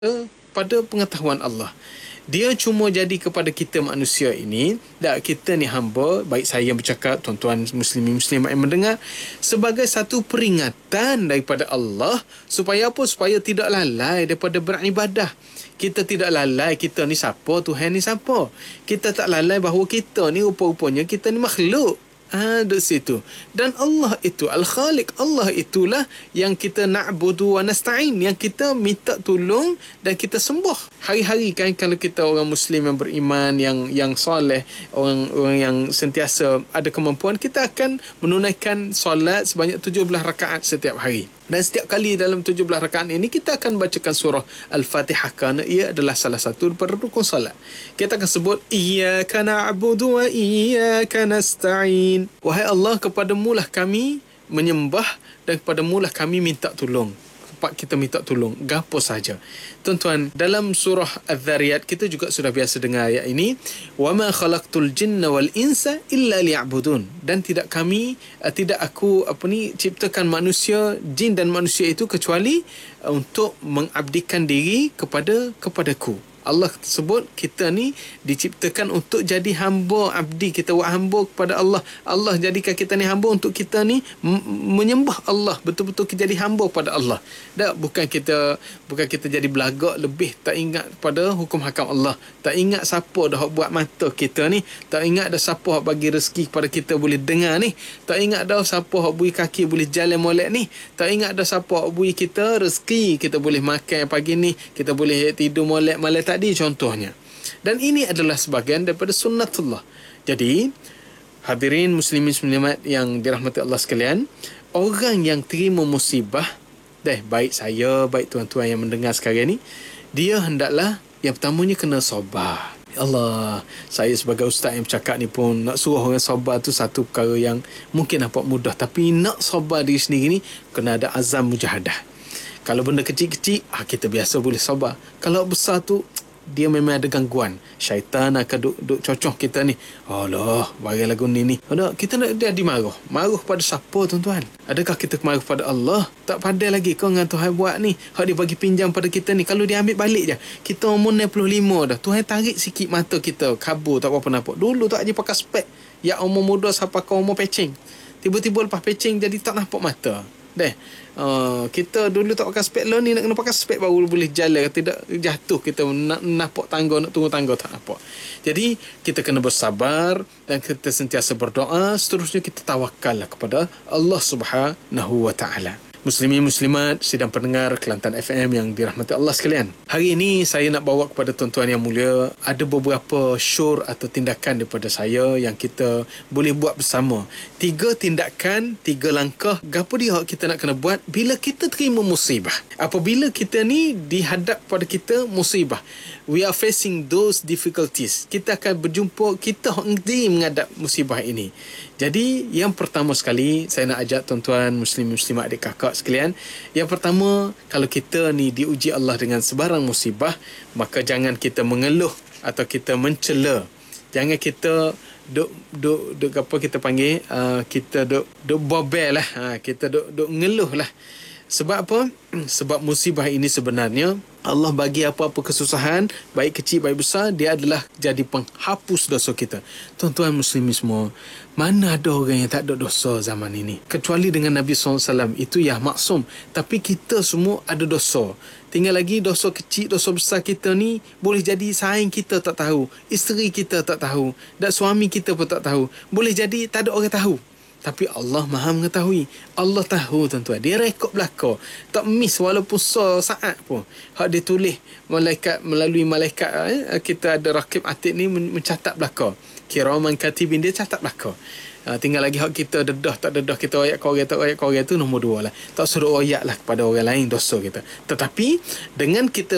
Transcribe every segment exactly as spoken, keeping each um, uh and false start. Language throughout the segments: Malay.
pada pengetahuan Allah. Dia cuma jadi kepada kita manusia ini, tak, kita ni hamba, baik saya yang bercakap, tuan-tuan muslimin muslimat yang mendengar, sebagai satu peringatan daripada Allah supaya apa? Supaya tidak lalai daripada beribadah. Kita tidak lalai kita ni siapa, Tuhan ni siapa. Kita tak lalai bahawa kita ni rupa-rupanya kita ni makhluk. Ah, di situ. Dan Allah itu Al-Khaliq, Allah itulah yang kita na'budu wa nasta'in, yang kita minta tolong dan kita sembah. Hari-hari kan, kalau kita orang muslim yang beriman, yang yang soleh, orang orang yang sentiasa ada kemampuan, kita akan menunaikan solat sebanyak tujuh belas rakaat setiap hari. Dan setiap kali dalam tujuh belas rakaat ini kita akan bacakan surah Al-Fatihah, kerana ia adalah salah satu daripada rukun solat. Kita akan sebut iyyaka na'budu wa iyyaka nasta'in. Wahai Allah, kepadamu lah kami menyembah dan kepadamu lah kami minta tolong. Tempat kita minta tolong gapo saja. Tuan-tuan, dalam surah Az-Zariyat kita juga sudah biasa dengar ayat ini, wama khalaqtul jinna wal insa illa liya'budun. Dan tidak kami uh, tidak aku apa ni ciptakan manusia, jin dan manusia itu kecuali uh, untuk mengabdikan diri kepada kepadaku. Allah sebut kita ni diciptakan untuk jadi hamba, abdi, kita buat hamba kepada Allah. Allah jadikan kita ni hamba untuk kita ni m- menyembah Allah, betul-betul kita jadi hamba pada Allah. Tak, bukan kita bukan kita jadi belagak lebih, tak ingat pada hukum hakam Allah, tak ingat siapa dah buat mata kita ni, tak ingat dah siapa hak bagi rezeki kepada kita boleh dengar ni, tak ingat dah siapa hak beri kaki boleh jalan molek ni, tak ingat dah siapa hak beri kita rezeki kita boleh makan pagi ni, kita boleh tidur molek malam tadi contohnya. Dan ini adalah sebahagian daripada sunnatullah. Jadi hadirin muslimin muslimat yang dirahmati Allah sekalian, orang yang terima musibah, dah baik saya, baik tuan-tuan yang mendengar sekarang ni, dia hendaklah yang pertamanya kena sabar. Ya Allah, saya sebagai ustaz yang bercakap ni pun nak suruh orang sabar tu satu perkara yang mungkin nampak mudah, tapi nak sabar diri sendiri ni kena ada azam mujahadah. Kalau benda kecil-kecil, ah, kita biasa boleh sabar. Kalau besar tu, dia memang ada gangguan. Syaitan akan duk, duk cocoh kita ni. Alah, bagi lagu ni ni. Ada, kita nak dia dimarah. Marah pada siapa tuan-tuan? Adakah kita marah pada Allah? Tak pandai lagi kau dengan Tuhan buat ni. Hak dia bagi pinjam pada kita ni. Kalau dia ambil balik je. Kita umur enam puluh lima dah. Tuhan tarik sikit mata kita. Kabur tak apa-apa nampak. Dulu tak aja pakai spek. Ya umur muda sampai kau umur pecing. Tiba-tiba lepas pecing jadi tak nampak mata. Deh, uh, kita dulu tak pakai spek lah ni, nak kena pakai spek baru boleh jalan. Tidak jatuh, kita nak nampak tangga, nak tunggu tangga tak nampak. Jadi kita kena bersabar dan kita sentiasa berdoa. Seterusnya kita tawakallah kepada Allah Subhanahu wa taala. Muslimin muslimat sidang pendengar Kelantan F M yang dirahmati Allah sekalian, hari ini saya nak bawa kepada tuan-tuan yang mulia ada beberapa syur atau tindakan daripada saya yang kita boleh buat bersama. Tiga tindakan, tiga langkah gapo dia kita nak kena buat bila kita terima musibah. Apabila kita ni dihadap pada kita musibah, we are facing those difficulties, kita akan berjumpa, kita sendiri menghadap musibah ini. Jadi yang pertama sekali saya nak ajak tuan-tuan muslim muslimat adik kakak sekalian, yang pertama, kalau kita ni diuji Allah dengan sebarang musibah, maka jangan kita mengeluh atau kita mencela. Jangan kita duk duk duk apa kita panggil uh, kita duk duk bobel lah, ha, kita duk duk ngeluh lah. Sebab apa? Sebab musibah ini sebenarnya Allah bagi apa-apa kesusahan, baik kecil baik besar, dia adalah jadi penghapus dosa kita. Tuan-tuan muslimin semua, mana ada orang yang tak ada dosa zaman ini? Kecuali dengan Nabi sallallahu alaihi wasallam, itu ya maksum. Tapi kita semua ada dosa. Tinggal lagi dosa kecil, dosa besar kita ni boleh jadi saing kita tak tahu, isteri kita tak tahu, dan suami kita pun tak tahu. Boleh jadi tak ada orang tahu. Tapi Allah Maha mengetahui. Allah tahu tuan-tuan. Dia rekod belaka. Tak miss walaupun saat pun. Hak dia tulis malaikat, melalui malaikat eh, kita ada rakib atid ni mencatat belaka. Kiraman katibin, dia catat belaka. Uh, tinggal lagi hak kita dedah tak dedah, kita ayat korang tak ayat korang tu nombor dua lah. Tak suruh ayat lah kepada orang lain dosa kita. Tetapi dengan kita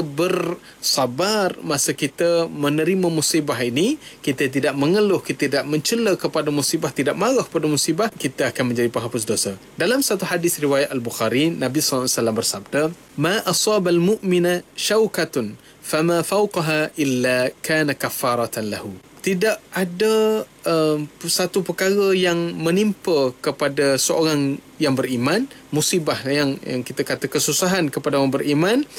bersabar masa kita menerima musibah ini, kita tidak mengeluh, kita tidak mencela kepada musibah, tidak marah pada musibah, kita akan menjadi penghapus dosa. Dalam satu hadis riwayat Al-Bukhari, Nabi sallallahu alaihi wasallam bersabda, "Ma asabal mu'mina syaukatun fama fawqaha illa kana kafaratan lahu." Tidak ada um, satu perkara yang menimpa kepada seorang yang beriman, musibah yang yang kita kata kesusahan kepada orang beriman,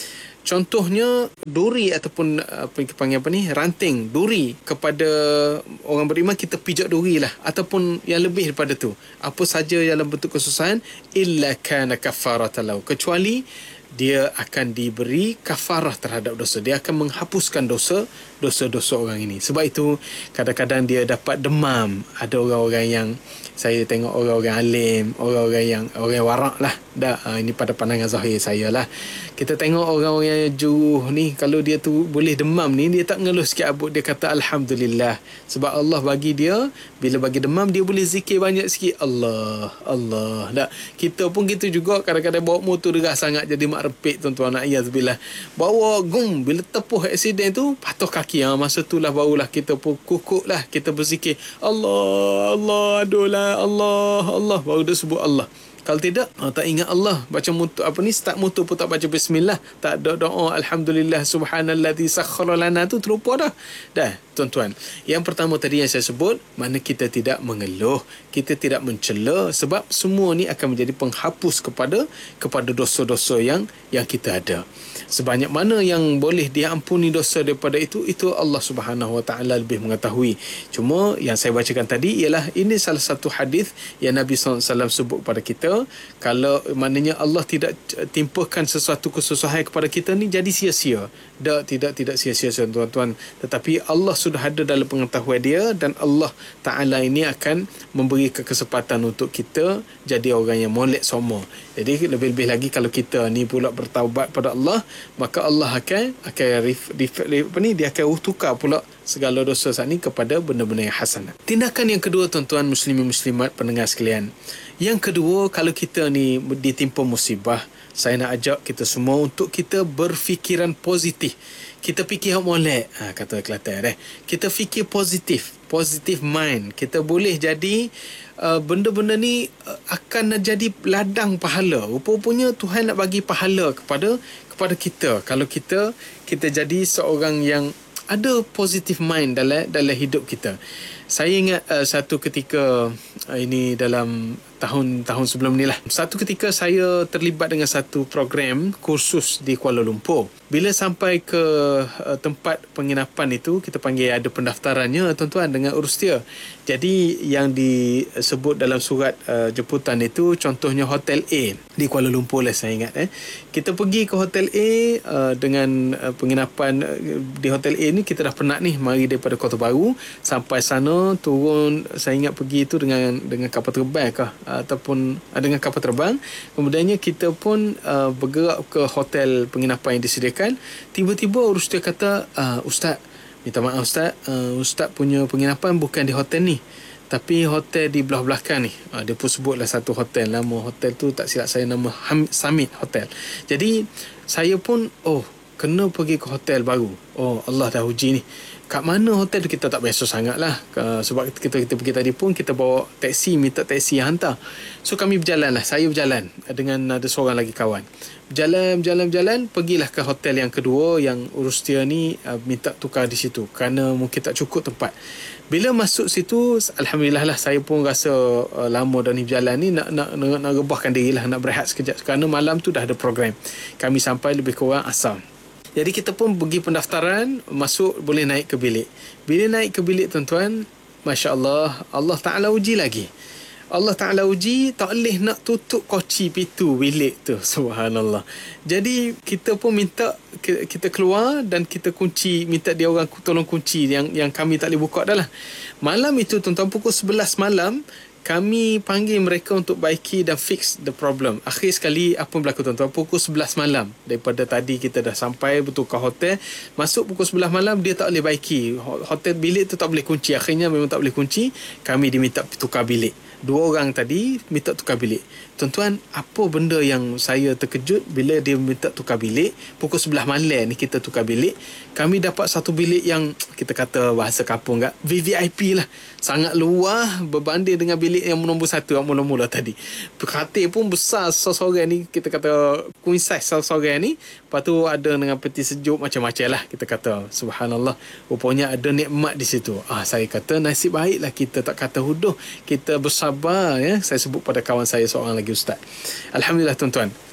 Contohnya duri ataupun apa yang kita panggil apa ni, ranting duri kepada orang beriman, kita pijak duri lah, ataupun yang lebih daripada tu, apa saja dalam bentuk kesusahan, illa kana kafaratan lahu, kecuali dia akan diberi kafarah terhadap dosa, dia akan menghapuskan dosa dosa-dosa orang ini. Sebab itu kadang-kadang dia dapat demam. Ada orang-orang yang saya tengok, orang-orang alim, orang-orang yang orang yang warak lah dah, ha, ini pada pandangan zahir saya lah. Kita tengok orang-orang yang juruh ni, kalau dia tu boleh demam ni, dia tak ngeluh sikit abut, dia kata Alhamdulillah, sebab Allah bagi dia, bila bagi demam dia boleh zikir banyak sikit, Allah Allah. Tak, kita pun gitu juga, kadang-kadang bawa motor derah sangat jadi mak rempit tuan-tuan, na'iyazbillah, bawa gum, bila tepuh aksiden tu patuh kaki, ha, masa tu lah barulah kita pun kukuk lah, kita berzikir Allah Allah, adulah Allah Allah, baru dia sebut Allah. Kalau tidak, oh, tak ingat Allah, baca motor apa ni, start motor pun tak baca bismillah, tak ada doa alhamdulillah subhanallazi sakhkhara lana, tu terlupa dah. Dah, tuan-tuan. Yang pertama tadi yang saya sebut, mana kita tidak mengeluh, kita tidak mencela, sebab semua ni akan menjadi penghapus kepada kepada dosa-dosa yang yang kita ada. Sebanyak mana yang boleh diampuni dosa daripada itu, itu Allah Subhanahu Wa Taala lebih mengetahui. Cuma yang saya bacakan tadi ialah ini salah satu hadis yang Nabi sallallahu alaihi wasallam sebut kepada kita, kalau maknanya Allah tidak timpakan sesuatu kesusahan kepada kita ni jadi sia-sia. Tak, tidak tidak sia-sia tuan-tuan. Tetapi Allah sudah ada dalam pengetahuan dia, dan Allah Ta'ala ini akan memberi kesempatan untuk kita jadi orang yang molek semua. Jadi lebih-lebih lagi kalau kita ni pula bertaubat pada Allah, maka Allah akan akan rif, rif, rif, apa ni, dia akan tukar pula segala dosa saat ni kepada benda-benda yang hasanah. Tindakan yang kedua tuan-tuan muslimin muslimat pendengar sekalian. Yang kedua, kalau kita ni ditimpa musibah, saya nak ajak kita semua untuk kita berfikiran positif. Kita fikir molek, ha, kata Kelantan eh. Kita fikir positif, positive mind. Kita boleh jadi uh, benda-benda ni uh, akan jadi ladang pahala. Rupa-rupanya Tuhan nak bagi pahala kepada kepada kita kalau kita kita jadi seorang yang ada positive mind dalam dalam hidup kita. Saya ingat uh, satu ketika uh, ini dalam tahun-tahun sebelum ni lah. Satu ketika saya terlibat dengan satu program kursus di Kuala Lumpur. Bila sampai ke uh, tempat penginapan itu, kita panggil ada pendaftarannya tuan-tuan dengan urus dia. Jadi yang disebut dalam surat uh, jemputan itu, contohnya Hotel A di Kuala Lumpur lah saya ingat. Eh. Kita pergi ke Hotel A uh, dengan uh, penginapan uh, di Hotel A ni, kita dah penat ni, mari daripada Kota Baru sampai sana, turun, saya ingat pergi itu dengan dengan kapal terbang kah, ataupun uh, dengan kapal terbang. Kemudiannya kita pun uh, bergerak ke hotel penginapan yang disediakan. Tiba-tiba urus dia kata, uh, Ustaz, minta maaf Ustaz, uh, Ustaz punya penginapan bukan di hotel ni, tapi hotel di belah belakang ni. Uh, dia pun sebutlah satu hotel, nama hotel tu tak silap saya nama Ham- Summit Hotel. Jadi saya pun oh kena pergi ke hotel baru. Oh Allah dah uji ni. Kat mana hotel tu kita tak biasa sangat lah. Uh, sebab kita, kita pergi tadi pun kita bawa taksi, minta taksi yang hantar. So kami berjalan lah. Saya berjalan dengan ada seorang lagi kawan. Berjalan, berjalan, berjalan. Pergilah ke hotel yang kedua yang urus dia ni uh, minta tukar di situ. Kerana mungkin tak cukup tempat. Bila masuk situ, Alhamdulillah lah, saya pun rasa uh, lama dah ni berjalan ni, nak, nak, nak, nak rebahkan diri lah, nak berehat sekejap. Kerana malam tu dah ada program. Kami sampai lebih kurang asam. Jadi kita pun pergi pendaftaran, masuk boleh naik ke bilik. Bila naik ke bilik tuan-tuan, Masya Allah, Allah Ta'ala uji lagi. Allah Ta'ala uji, tak boleh nak tutup kunci pintu bilik tu. Subhanallah. Jadi kita pun minta, kita keluar dan kita kunci, minta dia orang tolong kunci yang yang kami tak boleh buka dah lah. Malam itu tuan-tuan, pukul sebelas malam, kami panggil mereka untuk baiki dan fix the problem. Akhir sekali apa berlaku tuan-tuan, pukul sebelas malam. Daripada tadi kita dah sampai bertukar hotel, masuk pukul sebelas malam, dia tak boleh baiki. Hotel bilik tu tak boleh kunci. Akhirnya memang tak boleh kunci. Kami diminta tukar bilik. Dua orang tadi minta tukar bilik. Tuan-tuan, apa benda yang saya terkejut bila dia minta tukar bilik, pukul sebelas malam ni kita tukar bilik. Kami dapat satu bilik yang kita kata bahasa kampung kat V V I P lah. Sangat luar berbanding dengan bilik yang nombor satu yang mula-mula tadi. Katil pun besar seorang ni, kita kata queen size seorang ni. Lepas tu ada dengan peti sejuk macam-macam lah, kita kata. Subhanallah, rupanya ada nikmat di situ. Ah, saya kata nasib baiklah kita tak kata huduh, kita bersabar ya. Saya sebut pada kawan saya seorang lagi ustaz. Alhamdulillah tuan-tuan.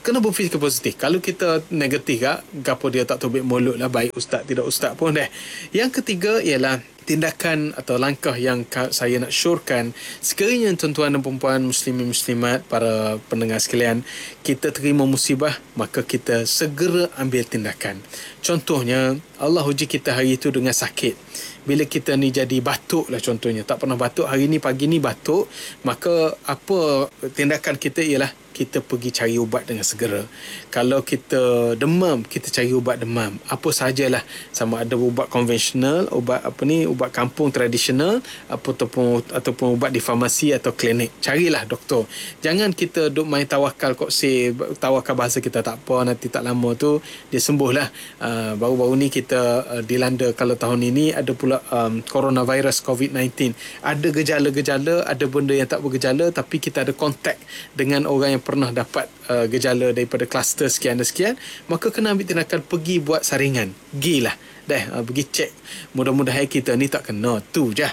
Kena berfikir positif. Kalau kita negatif kak, gapo dia tak tobek mulut lah, baik ustaz tidak ustaz pun dah. Yang ketiga ialah tindakan atau langkah yang saya nak syorkan, sekiranya tuan-tuan dan puan-puan muslimin muslimat, para pendengar sekalian, kita terima musibah, maka kita segera ambil tindakan. Contohnya, Allah uji kita hari itu dengan sakit. Bila kita ni jadi batuk lah contohnya, tak pernah batuk, hari ni pagi ni batuk, maka apa tindakan kita ialah kita pergi cari ubat dengan segera. Kalau kita demam, kita cari ubat demam. Apa sahajalah, sama ada ubat konvensional, ubat apa ni, ubat kampung tradisional, ataupun ataupun ubat di farmasi atau klinik. Carilah doktor. Jangan kita duk main tawakal kok say, tawakal bahasa kita tak apa, nanti tak lama tu dia sembuh lah. Uh, baru-baru ni kita uh, dilanda, kalau tahun ini ada pula um, coronavirus covid sembilan belas. Ada gejala-gejala, ada benda yang tak bergejala, tapi kita ada kontak dengan orang yang pernah dapat uh, gejala daripada kluster sekian dan sekian, maka kena ambil tindakan, pergi buat saringan. Gilah dah, uh, pergi cek. Mudah-mudahan kita ni tak kena tu je.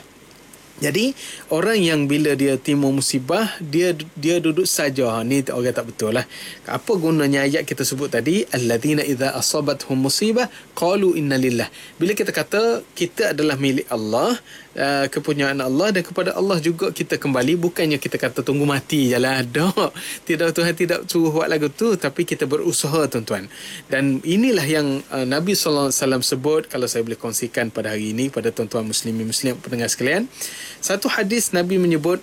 Jadi orang yang bila dia timur musibah, dia dia duduk saja, ha, ni orang tak betul lah. Apa gunanya ayat kita sebut tadi, alladzina idza asabathum musibah qalu inna lillah. Bila kita kata kita adalah milik Allah, uh, kepunyaan Allah, dan kepada Allah juga kita kembali, bukannya kita kata tunggu mati je lah. Tak, tidak, Tuhan tidak suruh buat lagu tu, tapi kita berusaha tuan-tuan. Dan inilah yang uh, Nabi sallallahu alaihi wasallam sebut, kalau saya boleh kongsikan pada hari ini pada tuan-tuan muslimin muslim pendengar sekalian. Satu hadis Nabi menyebut,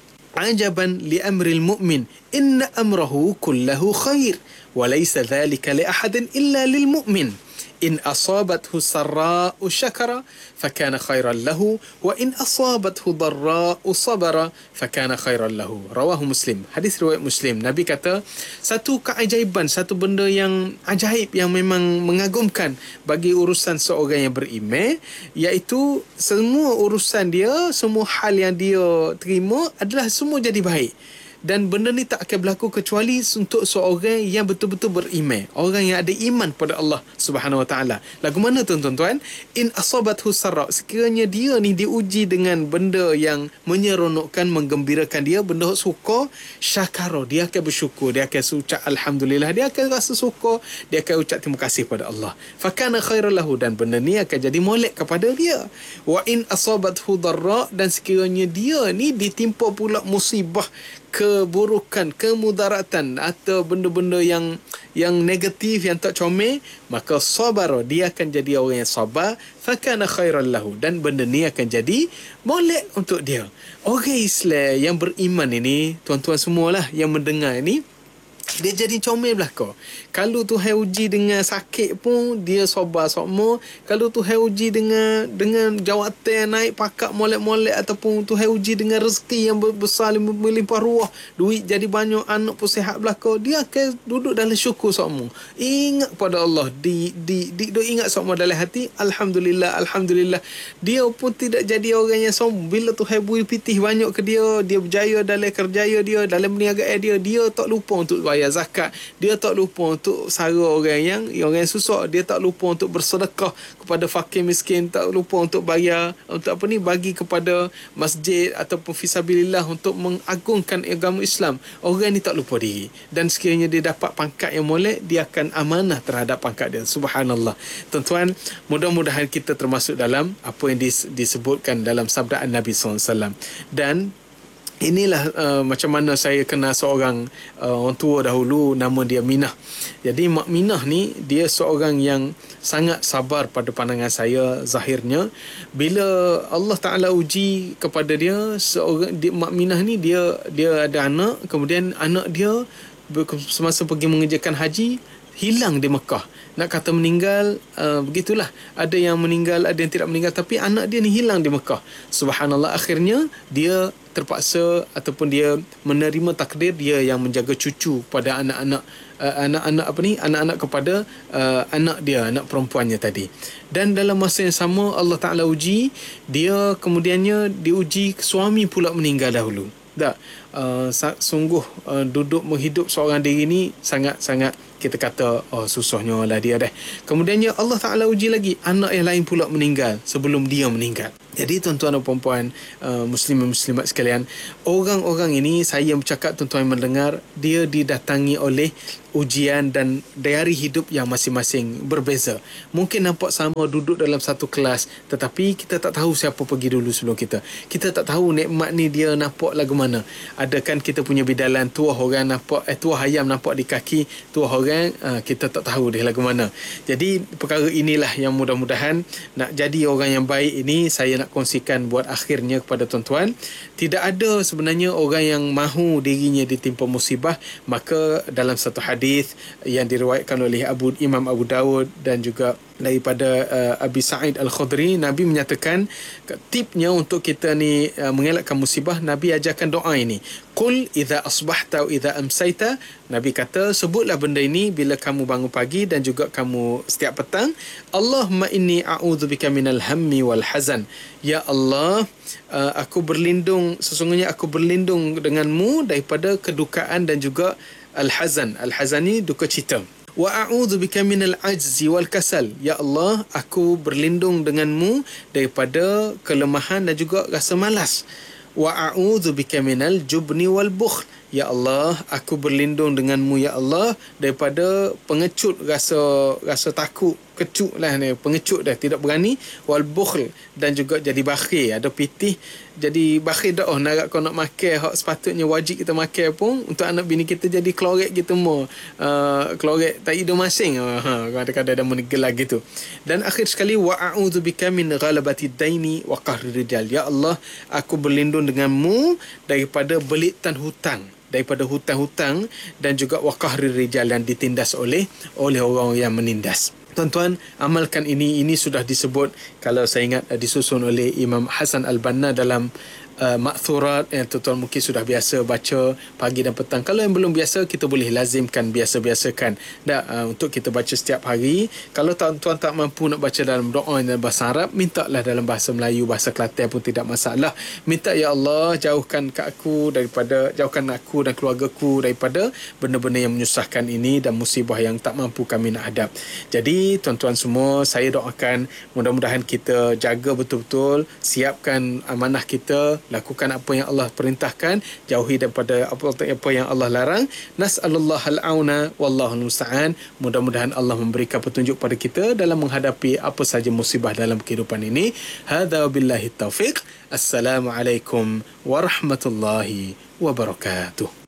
ajaban li amril mu'min inna amrahu kullahu khair wa laysa dhalika li ahadin illa lil mu'min in asabathu sarra'u syakara fakana khairan lahu wa in asabathu dharra'u sabara fakana khairan lahu. Rawahu Muslim. Hadis riwayat Muslim. Nabi kata, satu keajaiban, satu benda yang ajaib, yang memang mengagumkan bagi urusan seorang yang beriman, iaitu semua urusan dia, semua hal yang dia terima adalah semua jadi baik. Dan benda ni tak akan berlaku kecuali untuk seorang yang betul-betul beriman, orang yang ada iman pada Allah Subhanahu Wa Taala. Lagu mana tuan-tuan? In asabathu sarra, sekiranya dia ni diuji dengan benda yang menyeronokkan, menggembirakan dia, benda suka, syakara, dia akan bersyukur, dia akan ucap alhamdulillah, dia akan rasa suka, dia akan ucap terima kasih pada Allah. Fakana khairan lahu, dan benda ni akan jadi molek kepada dia. Wa in asabathu dharra, dan sekiranya dia ni ditimpa pula musibah, keburukan, kemudaratan atau benda-benda yang yang negatif, yang tak comel, maka sabar, dia akan jadi orang yang sabar, fakana khairan lahu, dan benda ni akan jadi molek untuk dia. Orang Islam yang beriman ini, tuan-tuan semualah yang mendengar ini, dia jadi comel belaka. Kalau Tuhan uji dengan sakit pun dia sabar sokmo. Kalau Tuhan uji dengan dengan jawatan naik pakak molek-molek, ataupun Tuhan uji dengan rezeki yang besar, melimpah ruah, duit jadi banyak, anak pun sihat belaka, dia akan duduk dalam syukur sokmo. Ingat pada Allah, di di di, di ingat sokmo dalam hati, alhamdulillah, alhamdulillah. Dia pun tidak jadi orang yang sombong. Bila Tuhan beri pitih banyak ke dia, dia berjaya dalam kerjaya dia, dalam perniagaan dia, dia tak lupa untuk bayar zakat, dia tak lupa untuk sara orang yang orang yang susah, dia tak lupa untuk bersedekah kepada fakir miskin, tak lupa untuk bayar, untuk apa ni, bagi kepada masjid ataupun fisabilillah, untuk mengagungkan agama Islam. Orang ni tak lupa diri, dan sekiranya dia dapat pangkat yang molek, dia akan amanah terhadap pangkat dia. Subhanallah. Tuan-tuan, mudah-mudahan kita termasuk dalam apa yang disebutkan dalam sabdaan Nabi sallallahu alaihi wasallam. Dan inilah uh, macam mana saya kenal seorang uh, orang tua dahulu, nama dia Minah. Jadi Mak Minah ni, dia seorang yang sangat sabar pada pandangan saya zahirnya. Bila Allah Ta'ala uji kepada dia, seorang dia, Mak Minah ni, dia dia ada anak, kemudian anak dia semasa pergi mengerjakan haji, hilang di Mekah. Nak kata meninggal, uh, begitulah. Ada yang meninggal, ada yang tidak meninggal, tapi anak dia ni hilang di Mekah. Subhanallah, akhirnya dia terpaksa ataupun dia menerima takdir dia yang menjaga cucu pada anak-anak uh, anak-anak apa ni anak-anak kepada uh, anak dia, anak perempuannya tadi. Dan dalam masa yang sama Allah Taala uji dia, kemudiannya diuji suami pula meninggal dahulu. Tak, uh, sungguh uh, duduk menghidup seorang diri ni sangat-sangat, kita kata, oh susahnya lah dia dah. Kemudiannya Allah Ta'ala uji lagi, anak yang lain pula meninggal sebelum dia meninggal. Jadi tuan-tuan dan puan-puan, uh, muslim muslimat sekalian, orang-orang ini, saya yang bercakap, tuan-tuan yang mendengar, dia didatangi oleh ujian dan dari hidup yang masing-masing berbeza. Mungkin nampak sama duduk dalam satu kelas, tetapi kita tak tahu siapa pergi dulu sebelum kita. Kita tak tahu nikmat ni dia nampak lagu mana. Ada kan kita punya bidalan, tuah orang nampak, eh tuah ayam nampak di kaki, tuah orang uh, kita tak tahu dia lagu mana. Jadi perkara inilah yang mudah-mudahan nak jadi orang yang baik ini, saya nak kongsikan buat akhirnya kepada tuan-tuan. Tidak ada sebenarnya orang yang mahu dirinya ditimpa musibah. Maka dalam satu hadis yang diriwayatkan oleh Abu Imam Abu Dawud dan juga daripada uh, Abi Sa'id Al-Khudri, Nabi menyatakan tipnya untuk kita ni uh, mengelakkan musibah, Nabi ajarkan doa ini. Qul idza asbahta wa idza amsayta. Nabi kata, sebutlah benda ini bila kamu bangun pagi dan juga kamu setiap petang. Allahumma inni a'udzubika minal hammi wal hazan. Ya Allah, uh, aku berlindung, sesungguhnya aku berlindung denganmu daripada kedukaan dan juga al-hazan. Al-hazan ni duka cita. Wa a'udzu bika minal ajzi wal kasal. Ya Allah, aku berlindung denganmu daripada kelemahan dan juga rasa malas. Wa a'udzu bika minal jubni wal bukhl. Ya Allah, aku berlindung denganmu ya Allah daripada pengecut, rasa rasa takut, kecut lah ni, pengecut dah, tidak berani, wal bukhl, dan juga jadi bakhil, ada pitih jadi bakhil dah, oh nak kau nak makan hak sepatutnya wajib kita makan pun untuk anak bini kita, jadi kelorek kita mau uh, kelorek tak hidung masing, uh, ha, kadang-kadang ada menegelah gitu. Dan akhir sekali, wa a'udzu bika min ghalabati daini wa qahri rijal. Ya Allah, aku berlindung denganmu daripada belitan hutang, daripada hutang-hutang dan juga waqahri rijal, yang ditindas oleh oleh orang yang menindas. Tuan-tuan, amalkan ini. Ini sudah disebut, kalau saya ingat, disusun oleh Imam Hasan Al-Banna dalam uh, Ma'thurat, yang tuan-tuan mungkin sudah biasa baca pagi dan petang. Kalau yang belum biasa, kita boleh lazimkan, biasa-biasakan dah, uh, untuk kita baca setiap hari. Kalau tuan-tuan tak mampu nak baca dalam doa dalam bahasa Arab, mintalah dalam bahasa Melayu, bahasa Kelantan pun tidak masalah. Minta, ya Allah, jauhkan ke aku daripada, jauhkan aku dan keluargaku daripada benda-benda yang menyusahkan ini dan musibah yang tak mampu kami nak hadap. Jadi tuan-tuan semua, saya doakan mudah-mudahan kita jaga betul-betul, siapkan amanah kita, lakukan apa yang Allah perintahkan, jauhi daripada apa yang Allah larang. Nas'alullah al-auna wallahu musta'an. Mudah-mudahan Allah memberikan petunjuk pada kita dalam menghadapi apa saja musibah dalam kehidupan ini. Hadza billahi taufiq. Assalamualaikum warahmatullahi wabarakatuh.